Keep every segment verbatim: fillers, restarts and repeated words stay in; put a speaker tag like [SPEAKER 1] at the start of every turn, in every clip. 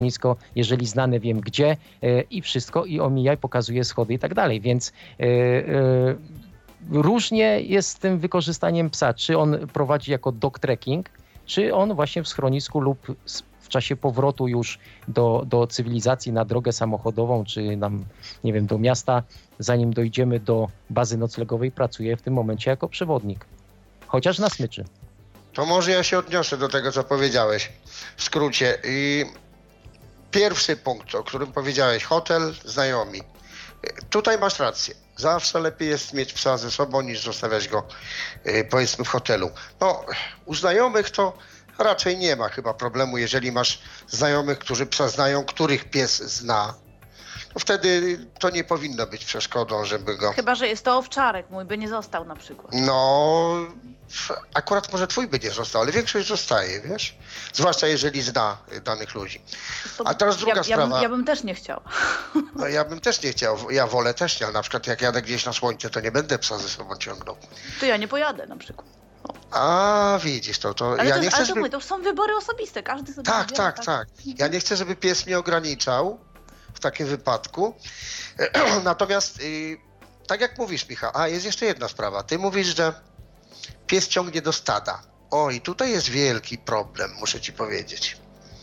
[SPEAKER 1] nisko, jeżeli znane wiem gdzie e, i wszystko i omijaj, pokazuje schody i tak dalej, więc e, e, różnie jest z tym wykorzystaniem psa, czy on prowadzi jako dog trekking, czy on właśnie w schronisku lub w czasie powrotu już do, do cywilizacji na drogę samochodową, czy nam, nie wiem, do miasta, zanim dojdziemy do bazy noclegowej, pracuje w tym momencie jako przewodnik, chociaż na smyczy.
[SPEAKER 2] To może ja się odniosę do tego, co powiedziałeś w skrócie. I pierwszy punkt, o którym powiedziałeś, hotel, znajomi. Tutaj masz rację. Zawsze lepiej jest mieć psa ze sobą, niż zostawiać go, yy, powiedzmy, w hotelu. No, u znajomych to raczej nie ma chyba problemu, jeżeli masz znajomych, którzy psa znają, których pies zna. No wtedy to nie powinno być przeszkodą, żeby go...
[SPEAKER 3] Chyba że jest to owczarek, mój by nie został na przykład.
[SPEAKER 2] No, akurat może twój by nie został, ale większość zostaje, wiesz? Zwłaszcza jeżeli zna danych ludzi.
[SPEAKER 3] To
[SPEAKER 2] A teraz druga
[SPEAKER 3] ja,
[SPEAKER 2] sprawa.
[SPEAKER 3] Ja bym, ja bym też nie chciał.
[SPEAKER 2] No ja bym też nie chciał, ja wolę też nie, ale na przykład jak jadę gdzieś na słońce, to nie będę psa ze sobą ciągnął.
[SPEAKER 3] To ja nie pojadę na przykład. O.
[SPEAKER 2] A widzisz, to, to
[SPEAKER 3] Ale,
[SPEAKER 2] ja
[SPEAKER 3] to,
[SPEAKER 2] nie chcę,
[SPEAKER 3] ale to,
[SPEAKER 2] żeby...
[SPEAKER 3] mówię, to już są wybory osobiste, każdy sobie
[SPEAKER 2] Tak,
[SPEAKER 3] wybiera,
[SPEAKER 2] tak, tak. Ja nie chcę, żeby pies mnie ograniczał w takim wypadku. Natomiast y, tak jak mówisz, Michał, a jest jeszcze jedna sprawa. Ty mówisz, że pies ciągnie do stada. O, i tutaj jest wielki problem, muszę ci powiedzieć.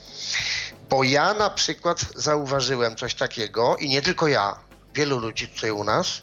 [SPEAKER 2] Bo ja na przykład zauważyłem coś takiego, i nie tylko ja, wielu ludzi tutaj u nas,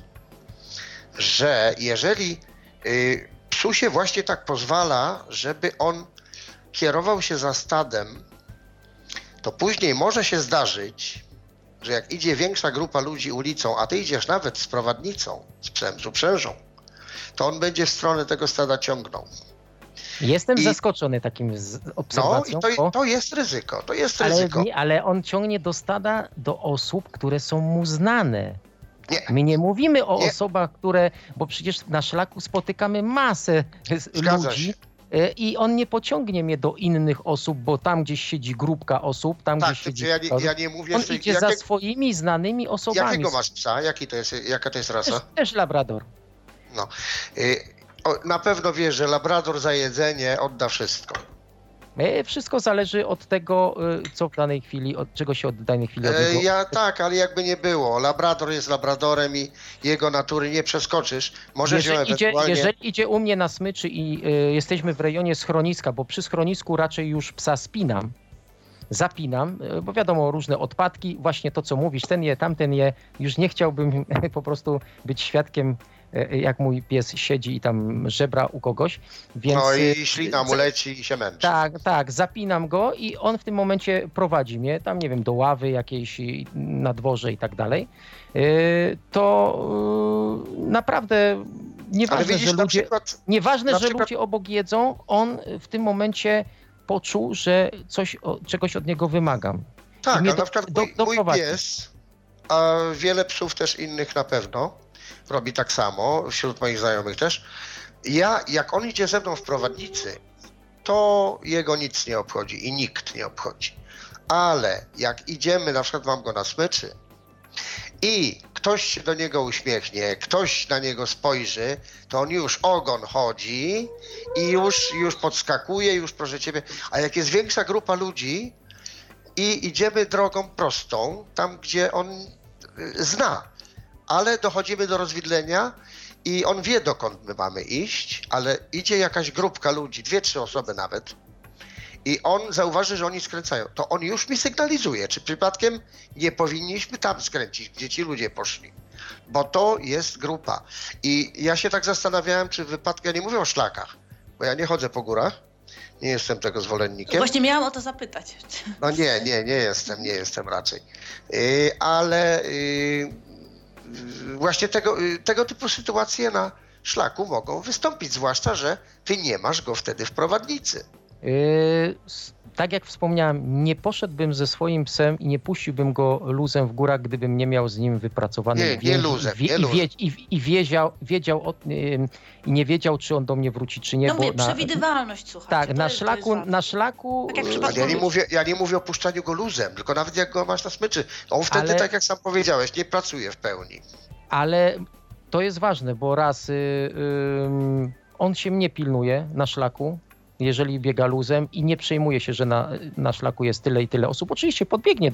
[SPEAKER 2] że jeżeli y, psu się właśnie tak pozwala, żeby on kierował się za stadem, to później może się zdarzyć, że jak idzie większa grupa ludzi ulicą, a ty idziesz nawet z prowadnicą, z psem, z uprzężą, to on będzie w stronę tego stada ciągnął.
[SPEAKER 1] Jestem
[SPEAKER 2] I-
[SPEAKER 1] zaskoczony takim z
[SPEAKER 2] No
[SPEAKER 1] obserwacją,
[SPEAKER 2] i to,
[SPEAKER 1] bo,
[SPEAKER 2] to jest ryzyko, to jest
[SPEAKER 1] ale,
[SPEAKER 2] ryzyko.
[SPEAKER 1] nie, ale on ciągnie do stada do osób, które są mu znane.
[SPEAKER 2] Nie,
[SPEAKER 1] My nie mówimy o
[SPEAKER 2] Nie.
[SPEAKER 1] osobach, które, bo przecież na szlaku spotykamy masę z-
[SPEAKER 2] Zgadza
[SPEAKER 1] ludzi
[SPEAKER 2] się.
[SPEAKER 1] y, i on nie pociągnie mnie do innych osób, bo tam gdzieś siedzi grupka osób, tam
[SPEAKER 2] tak,
[SPEAKER 1] gdzieś siedzi...
[SPEAKER 2] czy ja nie, ja nie mówię...
[SPEAKER 1] on
[SPEAKER 2] że-
[SPEAKER 1] idzie
[SPEAKER 2] jakie-
[SPEAKER 1] za swoimi znanymi osobami.
[SPEAKER 2] Jakiego masz psa? Jaki to jest, jaka to jest
[SPEAKER 1] Też,
[SPEAKER 2] rasa?
[SPEAKER 1] też labrador.
[SPEAKER 2] No. Y, o, na pewno wiesz, że labrador za jedzenie odda wszystko.
[SPEAKER 1] E, Wszystko zależy od tego, y, co w danej chwili, od czego się od danej chwili od
[SPEAKER 2] E,
[SPEAKER 1] niego...
[SPEAKER 2] ja tak, ale jakby nie było. Labrador jest labradorem i jego natury nie przeskoczysz. Możesz ją
[SPEAKER 1] Jeżeli idzie,
[SPEAKER 2] ewentualnie...
[SPEAKER 1] jeżeli idzie u mnie na smyczy i y, jesteśmy w rejonie schroniska, bo przy schronisku raczej już psa spinam, zapinam, y, bo wiadomo, różne odpadki, właśnie to, co mówisz, ten je, tamten je, już nie chciałbym po prostu być świadkiem, y, jak mój pies siedzi i tam żebra u kogoś, więc...
[SPEAKER 2] No
[SPEAKER 1] y,
[SPEAKER 2] i ślina mu
[SPEAKER 1] za-
[SPEAKER 2] leci i się męczy.
[SPEAKER 1] Tak, tak, zapinam go i on w tym momencie prowadzi mnie, tam nie wiem, do ławy jakiejś y, na dworze i tak dalej. Y, To y, naprawdę
[SPEAKER 2] Ale
[SPEAKER 1] nieważne,
[SPEAKER 2] widzisz,
[SPEAKER 1] że
[SPEAKER 2] na
[SPEAKER 1] ludzie,
[SPEAKER 2] przykład...
[SPEAKER 1] nieważne,
[SPEAKER 2] na
[SPEAKER 1] że
[SPEAKER 2] przykład-
[SPEAKER 1] ludzie obok jedzą, on w tym momencie poczuł, że coś, o- czegoś od niego wymagam.
[SPEAKER 2] Tak,
[SPEAKER 1] mnie
[SPEAKER 2] a
[SPEAKER 1] do-
[SPEAKER 2] na przykład
[SPEAKER 1] do-
[SPEAKER 2] mój, mój
[SPEAKER 1] doprowadzi.
[SPEAKER 2] pies, a wiele psów też innych na pewno, robi tak samo, wśród moich znajomych też. Ja, jak on idzie ze mną w prowadnicy, to jego nic nie obchodzi i nikt nie obchodzi. Ale jak idziemy, na przykład mam go na smyczy i ktoś się do niego uśmiechnie, ktoś na niego spojrzy, to on już ogon chodzi i już, już podskakuje, już proszę ciebie. A jak jest większa grupa ludzi i idziemy drogą prostą, tam gdzie on y, zna, ale dochodzimy do rozwidlenia i on wie, dokąd my mamy iść, ale idzie jakaś grupka ludzi, dwie, trzy osoby nawet, i on zauważy, że oni skręcają, to on już mi sygnalizuje, czy przypadkiem nie powinniśmy tam skręcić, gdzie ci ludzie poszli, bo to jest grupa. I ja się tak zastanawiałem, czy w wypadku, ja nie mówię o szlakach, bo ja nie chodzę po górach, nie jestem tego zwolennikiem.
[SPEAKER 3] Właśnie miałam o to zapytać.
[SPEAKER 2] No nie, nie, nie jestem, nie jestem raczej. Yy, ale yy, właśnie tego, yy, tego typu sytuacje na szlaku mogą wystąpić, zwłaszcza, że ty nie masz go wtedy w prowadnicy.
[SPEAKER 1] Yy, s- tak jak wspomniałem, nie poszedłbym ze swoim psem i nie puściłbym go luzem w górach, gdybym nie miał z nim wypracowanej
[SPEAKER 2] Nie, nie
[SPEAKER 1] więzi
[SPEAKER 2] luzem,
[SPEAKER 1] i, wie,
[SPEAKER 2] nie
[SPEAKER 1] i,
[SPEAKER 2] luzem.
[SPEAKER 1] wie, i, i wiedział, wiedział o, yy, i nie wiedział, czy on do mnie wróci, czy nie.
[SPEAKER 3] No
[SPEAKER 1] bo
[SPEAKER 3] mówię,
[SPEAKER 1] na,
[SPEAKER 3] przewidywalność, słuchajcie.
[SPEAKER 1] tak,
[SPEAKER 3] to
[SPEAKER 1] na
[SPEAKER 3] jest- to jest
[SPEAKER 1] szlaku,
[SPEAKER 3] ważne.
[SPEAKER 1] na szlaku
[SPEAKER 3] Tak jak w
[SPEAKER 1] yy,
[SPEAKER 3] przypadku-
[SPEAKER 2] Ale ja nie mówię, ja nie mówię o puszczaniu go luzem, tylko nawet jak go masz na smyczy. On wtedy,
[SPEAKER 1] Ale-
[SPEAKER 2] tak jak sam powiedziałeś, nie pracuje w pełni.
[SPEAKER 1] ale to jest ważne, bo raz yy, yy, on się mnie pilnuje na szlaku, jeżeli biega luzem i nie przejmuje się, że na, na szlaku jest tyle i tyle osób. Oczywiście podbiegnie